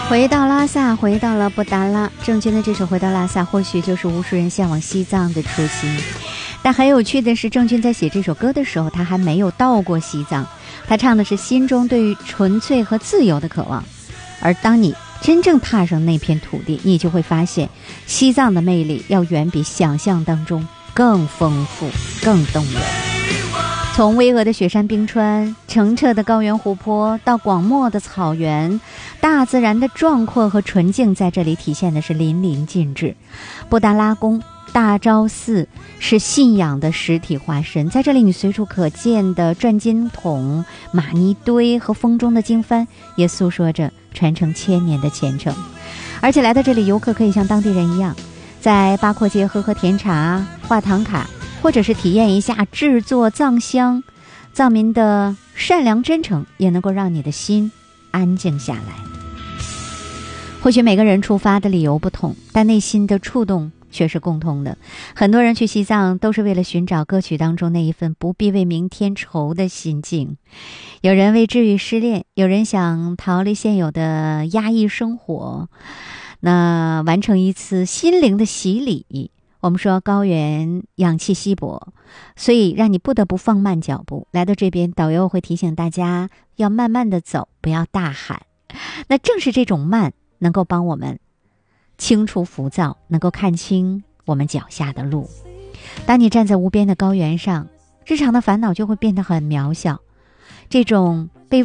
回到拉萨，回到了布达拉。郑钧的这首《回到拉萨》或许就是无数人向往西藏的初心。但很有趣的是，郑钧在写这首歌的时候，他还没有到过西藏，他唱的是心中对于纯粹和自由的渴望。而当你真正踏上那片土地，你就会发现西藏的魅力要远比想象当中更丰富更动人。从巍峨的雪山冰川、澄澈的高原湖泊到广袤的草原，大自然的壮阔和纯净在这里体现的是淋漓尽致。布达拉宫、大昭寺是信仰的实体化身，在这里你随处可见的转经筒、玛尼堆和风中的经幡也诉说着传承千年的虔诚。而且来到这里，游客可以像当地人一样，在八廓街喝喝甜茶、画唐卡，或者是体验一下制作藏香。藏民的善良真诚也能够让你的心安静下来。或许每个人出发的理由不同，但内心的触动却是共通的。很多人去西藏都是为了寻找歌曲当中那一份不必为明天愁的心境。有人为治愈失恋，有人想逃离现有的压抑生活，那完成一次心灵的洗礼。我们说高原氧气稀薄，所以让你不得不放慢脚步。来到这边，导游会提醒大家要慢慢的走，不要大喊。那正是这种慢能够帮我们清除浮躁，能够看清我们脚下的路。当你站在无边的高原上，日常的烦恼就会变得很渺小。这种被